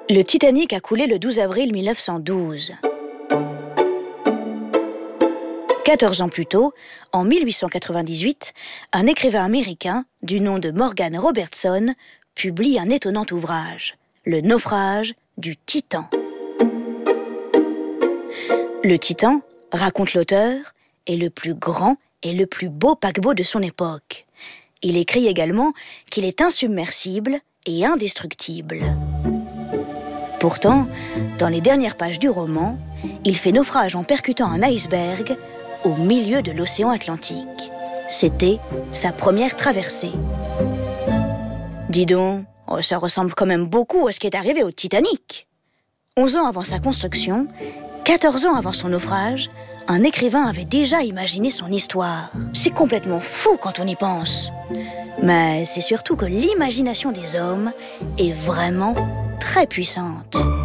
Le Titanic a coulé le 12 avril 1912. 14 ans plus tôt, en 1898, un écrivain américain du nom de Morgan Robertson publie un étonnant ouvrage, Le naufrage du Titan. Le Titan, raconte l'auteur, est le plus grand et le plus beau paquebot de son époque. Il écrit également qu'il est insubmersible et indestructible. Pourtant, dans les dernières pages du roman, il fait naufrage en percutant un iceberg au milieu de l'océan Atlantique. C'était sa première traversée. Dis donc, ça ressemble quand même beaucoup à ce qui est arrivé au Titanic. 11 ans avant sa construction, 14 ans avant son naufrage, un écrivain avait déjà imaginé son histoire. C'est complètement fou quand on y pense. Mais c'est surtout que l'imagination des hommes est vraiment très puissante.